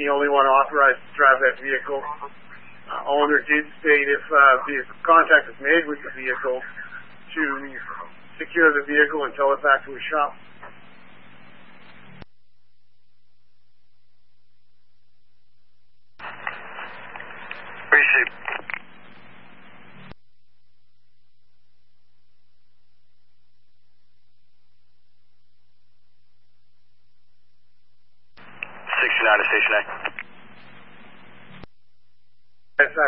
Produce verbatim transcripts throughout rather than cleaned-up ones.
the only one authorized to drive that vehicle. Uh, owner did state if uh, vehicle contact is made with the vehicle to secure the vehicle and tow it back to his shop. Appreciate it. sixty-nine to Station A. Yes, sir.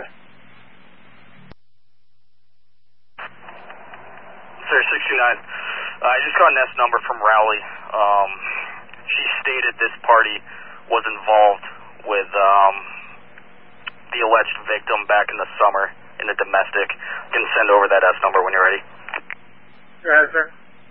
Sir, sixty-nine. Uh, I just got an S number from Rowley. Um, she stated this party was involved with um, the alleged victim back in the summer in the domestic. You can send over that S number when you're ready. Go ahead, sir.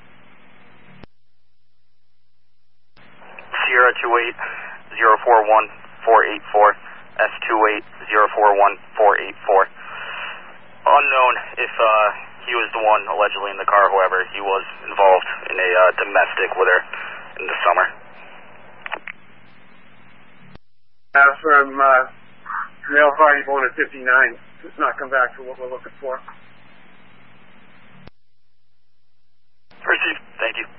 Sierra two eight zero four one four eight four. S two eight zero four one four eight four. Unknown if uh, he was the one allegedly in the car. However, he was involved in a uh, domestic with her in the summer. Uh, from uh, male party born at fifty-nine. It's not come back for what we're looking for. Received. Thank you.